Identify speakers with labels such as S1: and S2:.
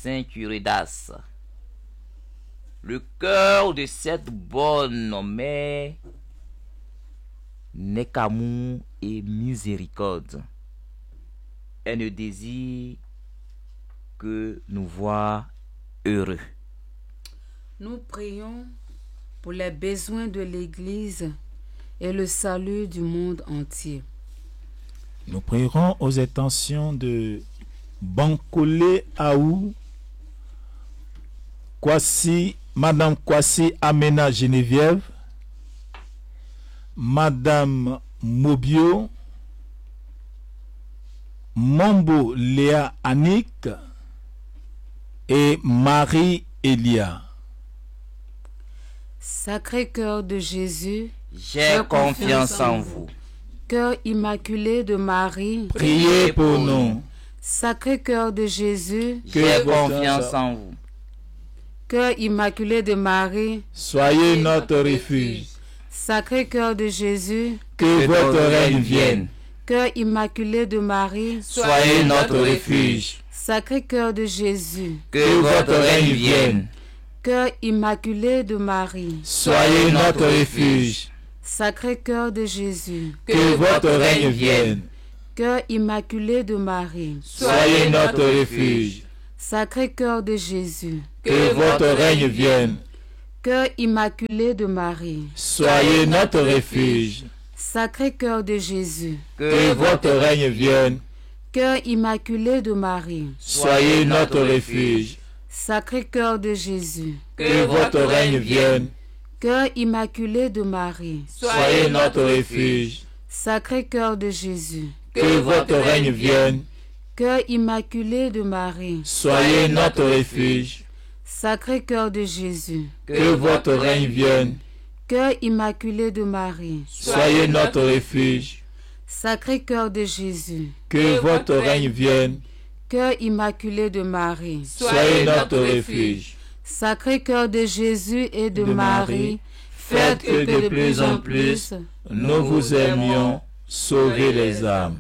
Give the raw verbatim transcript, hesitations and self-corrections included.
S1: saint curé d'As. Le cœur de cette bonne mère n'est qu'amour et miséricorde. Elle ne désire que nous voir heureux.
S2: Nous prions pour les besoins de l'Église et le salut du monde entier.
S3: Nous prierons aux intentions de Bankole Aou, Kwasi, Madame Kwasi Amena Geneviève, Madame Mobio, Mombo Léa Annick et Marie Elia.
S2: Sacré-Cœur de Jésus,
S1: j'ai confiance en vous.
S2: Cœur immaculé de Marie,
S3: priez pour nous.
S2: Sacré-Cœur de Jésus,
S1: j'ai confiance en vous.
S2: Cœur immaculé de Marie,
S3: soyez notre refuge.
S2: Sacré-Cœur de Jésus,
S3: que votre règne vienne.
S2: Cœur immaculé de Marie,
S1: soyez notre refuge.
S2: Sacré-Cœur de Jésus,
S1: que votre règne vienne.
S2: Cœur immaculé de Marie,
S3: soyez notre refuge.
S2: Sacré-Cœur de Jésus,
S3: que votre règne vienne.
S2: Cœur immaculé de Marie,
S3: soyez notre refuge.
S2: Sacré-Cœur de Jésus,
S3: que votre règne vienne.
S2: Cœur immaculé de Marie,
S3: soyez notre refuge.
S2: Sacré-Cœur de Jésus,
S3: que votre règne vienne.
S2: Cœur immaculé de Marie,
S3: soyez notre refuge.
S2: Sacré-Cœur de Jésus,
S3: que votre règne vienne.
S2: Cœur immaculé de Marie,
S3: soyez notre refuge.
S2: Sacré-Cœur de Jésus,
S3: que votre règne vienne.
S2: Cœur immaculé de Marie,
S3: soyez notre refuge.
S2: Sacré-Cœur de Jésus,
S3: que votre règne vienne.
S2: Cœur immaculé de Marie,
S3: soyez notre refuge.
S2: Sacré-Cœur de Jésus,
S3: que votre règne vienne.
S2: Cœur immaculé de Marie,
S3: soyez notre refuge.
S2: Sacré-Cœur de Jésus et de,
S3: de
S2: Marie,
S3: Marie,
S2: faites que de plus en plus
S3: nous vous aimions, sauvez les âmes.